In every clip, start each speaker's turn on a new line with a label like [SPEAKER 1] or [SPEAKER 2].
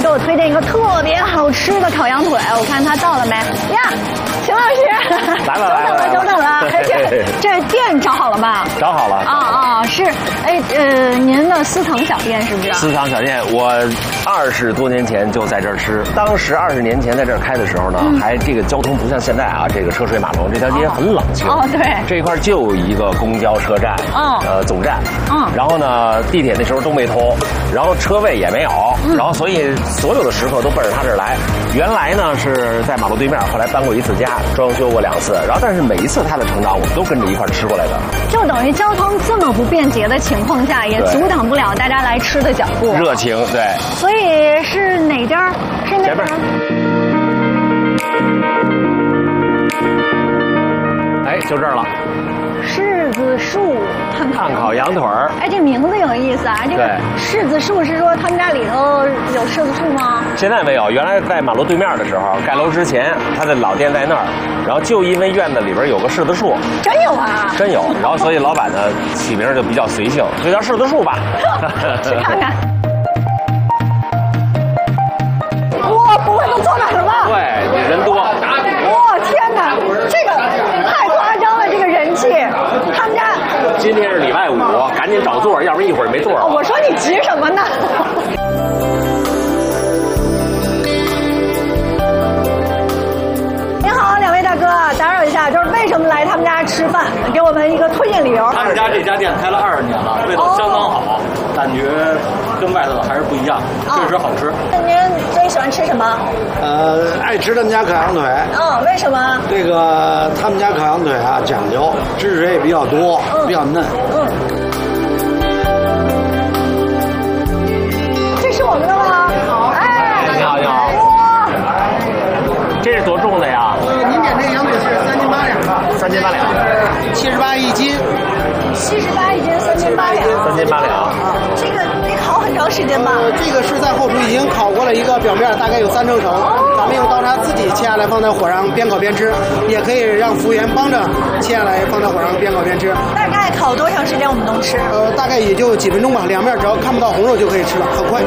[SPEAKER 1] 我推荐一个特别好吃的烤羊腿，我看他到了没呀？秦老师，久等了。这店找好了吗？
[SPEAKER 2] 找好了。
[SPEAKER 1] 是，您的私藏小店是不是？
[SPEAKER 2] 私藏小店，我20多年前就在这儿吃。当时20年前在这儿开的时候呢，还这个交通不像现在啊，这个车水马龙，这条街很冷清。
[SPEAKER 1] 对。
[SPEAKER 2] 这一块就有一个公交车站，总站。然后呢，地铁那时候都没通，然后车位也没有，然后所以所有的食客都奔着他这儿来。原来呢是在马路对面，后来搬过一次家，装修过2次，然后但是每一次他的成长，我们都跟着一块吃过来的。
[SPEAKER 1] 就等于交通这么不便捷的情况下，也阻挡不了大家来吃的脚步。
[SPEAKER 2] 热情，对。
[SPEAKER 1] 所以是哪家？是那边。
[SPEAKER 2] 就这儿了。
[SPEAKER 1] 柿子树炭
[SPEAKER 2] 烤羊腿儿。
[SPEAKER 1] 这名字有意思啊！这个柿子树是说他们家里头有柿子树吗？
[SPEAKER 2] 现在没有，原来在马路对面的时候，盖楼之前，他的老店在那儿，然后就因为院子里边有个柿子树。
[SPEAKER 1] 真有啊！
[SPEAKER 2] 真有，然后所以老板呢起名就比较随性，就叫柿子树吧。
[SPEAKER 1] 去看看。哇，不会都坐满了吧？
[SPEAKER 2] 对，人多。
[SPEAKER 1] 哇，天哪，这个太夸张了，这个人气。他们家
[SPEAKER 2] 今天是礼拜5，赶紧找座，要不然一会儿没座了。
[SPEAKER 1] 我说你急什么呢？您好，两位大哥，打扰一下，就是为什么来他们家吃饭？给我们一个推荐理由。
[SPEAKER 3] 他们家这家店开了20年了，味道相当好，感觉跟外头的还是不一样，确实好吃。
[SPEAKER 1] 那您最喜欢吃什么？
[SPEAKER 4] 爱吃他们家烤羊腿。
[SPEAKER 1] 为什么？
[SPEAKER 4] 这个他们家烤羊腿啊讲究，汁水也比较多，比较嫩。
[SPEAKER 1] 这是我们的吗？
[SPEAKER 2] 你好，你好。
[SPEAKER 1] 哇，
[SPEAKER 2] 这是多重的呀？
[SPEAKER 4] 您点这个羊腿是3斤8两
[SPEAKER 2] ，3斤8两
[SPEAKER 4] ，78一斤
[SPEAKER 1] ，78一斤，3斤8两
[SPEAKER 2] ，3斤8两。
[SPEAKER 1] 这个得烤很长时间吧？
[SPEAKER 4] 这个是在后厨已经烤过了一个表面，大概有3成熟。咱们用刀叉自己切下来放在火上边烤边吃，也可以让服务员帮着切下来放在火上边烤边吃。
[SPEAKER 1] 大概烤多长时间我们能吃？
[SPEAKER 4] 大概也就几分钟吧，两面只要看不到红肉就可以吃了，很快。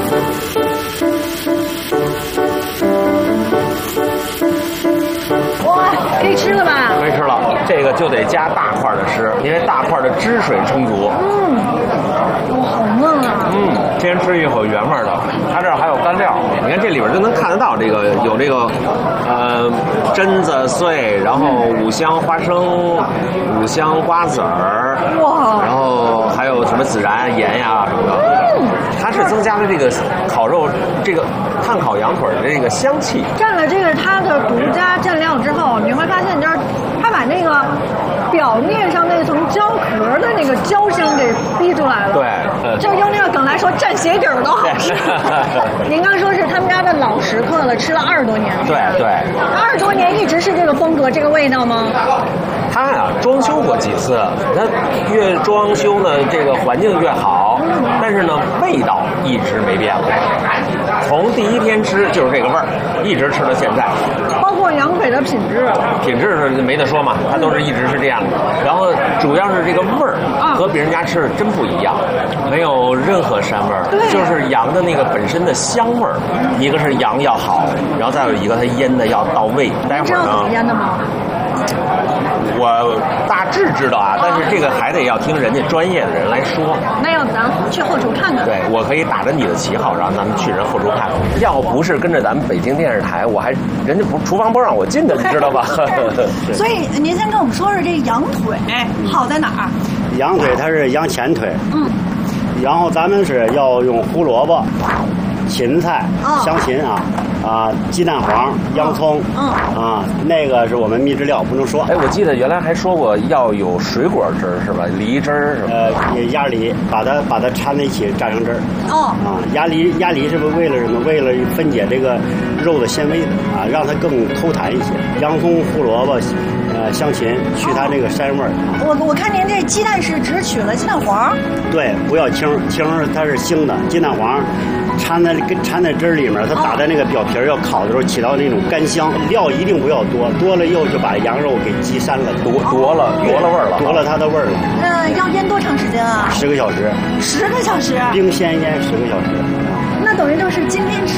[SPEAKER 1] 哇，可以吃了吧？
[SPEAKER 2] 可以吃了，这个就得加大块的吃，因为大块的汁水充足。
[SPEAKER 1] 哇，好嫩啊！
[SPEAKER 2] 先吃一口原味的，它这儿还有干料，你看这里边就能看得到这个有这个，榛子碎，然后5香花生、5香瓜子儿，
[SPEAKER 1] 哇，
[SPEAKER 2] 然后还有什么孜然、盐呀什么的。它是增加了这个烤肉这个炭烤羊腿的这个香气。
[SPEAKER 1] 蘸了这个它的独家蘸料之后，你会发现就是它把那个表面上那层焦壳的那个焦香给逼出来了。
[SPEAKER 2] 对，
[SPEAKER 1] 就用那个梗来说，蘸鞋底儿都好吃。您刚说是他们家的老食客了，吃了20多年。
[SPEAKER 2] 对对
[SPEAKER 1] ，20多年一直是这个风格、这个味道吗？
[SPEAKER 2] 它呀，装修过几次，它越装修呢，这个环境越好，但是呢，味道一直没变过。从第一天吃就是这个味儿，一直吃到现在。
[SPEAKER 1] 包括羊腿的品质，
[SPEAKER 2] 品质是没得说嘛，它都是一直是这样的。然后主要是这个味儿和别人家吃的真不一样，没有任何膻味儿，就是羊的那个本身的香味儿。一个是羊要好，然后再有一个它腌的要到位。待会儿呢，
[SPEAKER 1] 腌的吗？
[SPEAKER 2] 我大致知道啊，但是这个还得要听人家专业的人来说。
[SPEAKER 1] 那要咱去后厨看看。
[SPEAKER 2] 对，我可以打着你的旗号，让咱们去人后厨看。要不是跟着咱们北京电视台，我还人家不厨房不让我进的，你知道吧？
[SPEAKER 1] 所以您先跟我们说说这羊腿好在哪儿？
[SPEAKER 5] 羊腿它是羊前腿，然后咱们是要用胡萝卜、芹菜、香芹鸡蛋黄、洋葱，那个是我们秘制料，不能说。
[SPEAKER 2] 我记得原来还说过要有水果汁儿是吧？梨汁儿什么？
[SPEAKER 5] 鸭梨，把它掺在一起榨成汁儿。鸭梨是不是为了什么？为了分解这个肉的纤维让它更口弹一些。洋葱、胡萝卜、香芹去它这个膻味儿。
[SPEAKER 1] 我看您这鸡蛋是只取了鸡蛋黄。
[SPEAKER 5] 对，不要青它是腥的，鸡蛋黄掺在汁儿里面，它打在那个表皮要烤的时候起到那种干香。料一定不要多，多了又就把羊肉给鸡膻了，
[SPEAKER 2] 夺了味儿了，
[SPEAKER 5] 夺了它的味儿了。
[SPEAKER 1] 那要腌多长时间啊？
[SPEAKER 5] 10个小时。
[SPEAKER 1] 10个小时？
[SPEAKER 5] 冰鲜腌10个小时。
[SPEAKER 1] 那等于就是今天吃